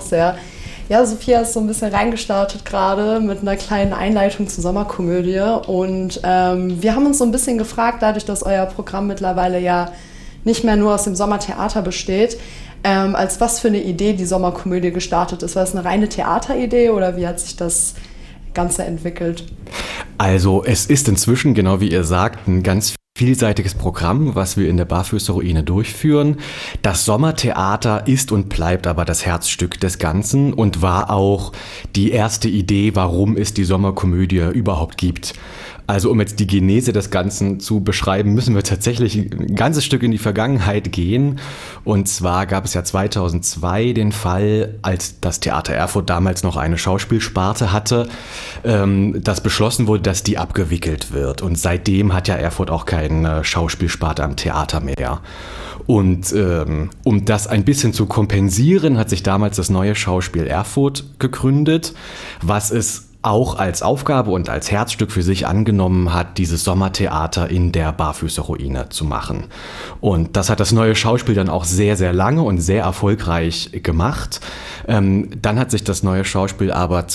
sehr. Ja, Sophia ist so ein bisschen reingestartet gerade mit einer kleinen Einleitung zur Sommerkomödie. Und wir haben uns so ein bisschen gefragt, dadurch, dass euer Programm mittlerweile ja nicht mehr nur aus dem Sommertheater besteht, als was für eine Idee die Sommerkomödie gestartet ist. War es eine reine Theateridee oder wie hat sich das Ganze entwickelt? Also es ist inzwischen, genau wie ihr sagt, ein ganz vielseitiges Programm, was wir in der Barfüßerruine durchführen. Das Sommertheater ist und bleibt aber das Herzstück des Ganzen und war auch die erste Idee, warum es die Sommerkomödie überhaupt gibt. Also um jetzt die Genese des Ganzen zu beschreiben, müssen wir tatsächlich ein ganzes Stück in die Vergangenheit gehen. Und zwar gab es ja 2002 den Fall, als das Theater Erfurt damals noch eine Schauspielsparte hatte, dass beschlossen wurde, dass die abgewickelt wird. Und seitdem hat ja Erfurt auch keine Schauspielsparte am Theater mehr. Und um das ein bisschen zu kompensieren, hat sich damals das neue Schauspiel Erfurt gegründet, was es auch als Aufgabe und als Herzstück für sich angenommen hat, dieses Sommertheater in der Barfüßerruine zu machen. Und das hat das neue Schauspiel dann auch sehr, sehr lange und sehr erfolgreich gemacht. Dann hat sich das neue Schauspiel aber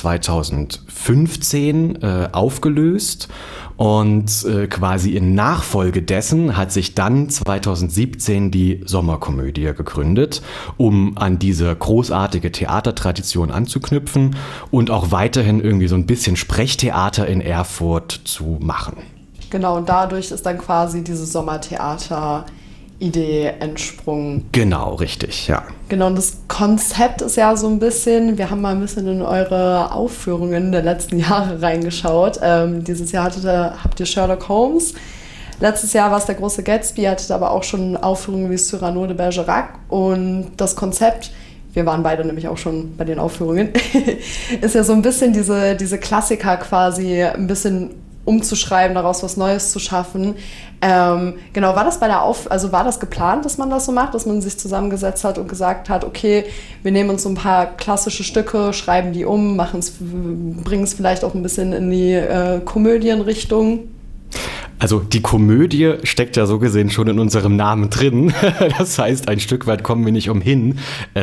2015 aufgelöst und quasi in Nachfolge dessen hat sich dann 2017 die Sommerkomödie gegründet, um an diese großartige Theatertradition anzuknüpfen und auch weiterhin irgendwie so ein bisschen Sprechtheater in Erfurt zu machen. Genau, und dadurch ist dann quasi diese Sommertheater-Idee entsprungen. Genau, richtig, ja. Genau, und das Konzept ist ja so ein bisschen, wir haben mal ein bisschen in eure Aufführungen der letzten Jahre reingeschaut. Dieses Jahr habt ihr Sherlock Holmes. Letztes Jahr war es der große Gatsby, hattet aber auch schon Aufführungen wie Cyrano de Bergerac. Und das Konzept, wir waren beide nämlich auch schon bei den Aufführungen, ist ja so ein bisschen diese Klassiker quasi ein bisschen umzuschreiben, daraus was Neues zu schaffen. Genau, war das war das geplant, dass man das so macht, dass man sich zusammengesetzt hat und gesagt hat, okay, wir nehmen uns so ein paar klassische Stücke, schreiben die um, bringen es vielleicht auch ein bisschen in die Komödienrichtung? Also die Komödie steckt ja so gesehen schon in unserem Namen drin. Das heißt, ein Stück weit kommen wir nicht umhin,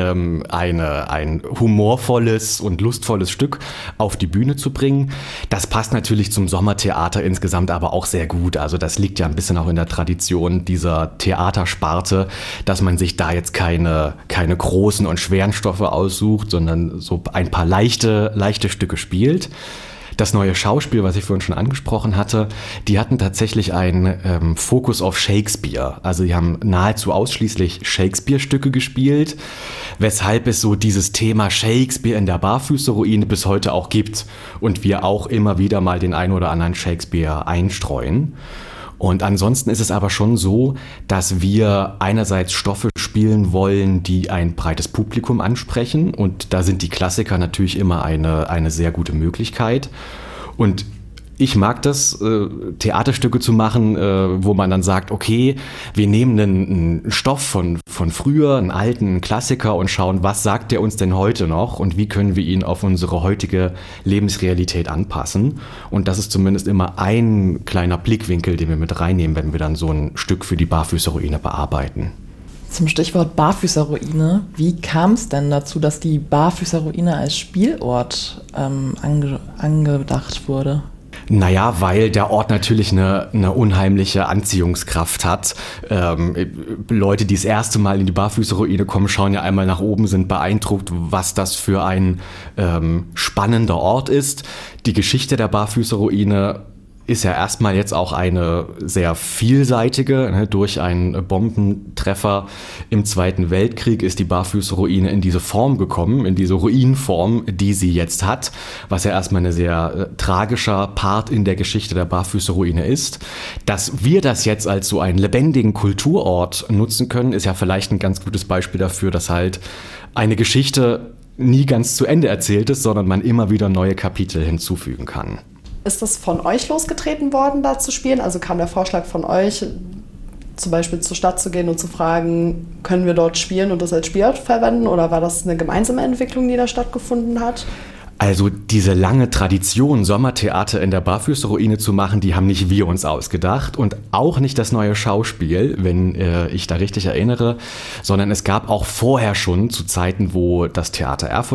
ein humorvolles und lustvolles Stück auf die Bühne zu bringen. Das passt natürlich zum Sommertheater insgesamt aber auch sehr gut. Also das liegt ja ein bisschen auch in der Tradition dieser Theatersparte, dass man sich da jetzt keine großen und schweren Stoffe aussucht, sondern so ein paar leichte Stücke spielt. Das neue Schauspiel, was ich vorhin schon angesprochen hatte, die hatten tatsächlich einen Fokus auf Shakespeare. Also die haben nahezu ausschließlich Shakespeare-Stücke gespielt, weshalb es so dieses Thema Shakespeare in der Barfüßerruine bis heute auch gibt und wir auch immer wieder mal den ein oder anderen Shakespeare einstreuen. Und ansonsten ist es aber schon so, dass wir einerseits Stoffe spielen wollen, die ein breites Publikum ansprechen. Und da sind die Klassiker natürlich immer eine sehr gute Möglichkeit. Und ich mag das, Theaterstücke zu machen, wo man dann sagt, okay, wir nehmen einen Stoff von früher, einen alten Klassiker und schauen, was sagt der uns denn heute noch und wie können wir ihn auf unsere heutige Lebensrealität anpassen. Und das ist zumindest immer ein kleiner Blickwinkel, den wir mit reinnehmen, wenn wir dann so ein Stück für die Barfüßerruine bearbeiten. Zum Stichwort Barfüßerruine, wie kam es denn dazu, dass die Barfüßerruine als Spielort angedacht wurde? Naja, weil der Ort natürlich eine unheimliche Anziehungskraft hat. Leute, die das erste Mal in die Barfüßerruine kommen, schauen ja einmal nach oben, sind beeindruckt, was das für ein spannender Ort ist. Die Geschichte der Barfüßerruine ist ja erstmal jetzt auch eine sehr vielseitige. Ne? Durch einen Bombentreffer im Zweiten Weltkrieg ist die Barfüßerruine in diese Form gekommen, in diese Ruinenform, die sie jetzt hat, was ja erstmal ein sehr tragischer Part in der Geschichte der Barfüßerruine ist. Dass wir das jetzt als so einen lebendigen Kulturort nutzen können, ist ja vielleicht ein ganz gutes Beispiel dafür, dass halt eine Geschichte nie ganz zu Ende erzählt ist, sondern man immer wieder neue Kapitel hinzufügen kann. Ist das von euch losgetreten worden, da zu spielen? Also kam der Vorschlag von euch, zum Beispiel zur Stadt zu gehen und zu fragen, können wir dort spielen und das als Spielort verwenden? Oder war das eine gemeinsame Entwicklung, die da stattgefunden hat? Also diese lange Tradition, Sommertheater in der Barfüßerruine zu machen, die haben nicht wir uns ausgedacht und auch nicht das neue Schauspiel, wenn ich da richtig erinnere, sondern es gab auch vorher schon zu Zeiten, wo das Theater Erfurt